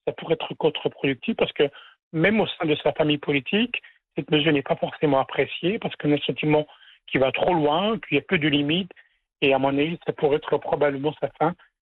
ça pourrait être contre-productif parce que même au sein de sa famille politique, cette mesure n'est pas forcément appréciée parce qu'on a le sentiment qu'il va trop loin, qu'il y a peu de limites et à mon avis, ça pourrait être probablement sa fin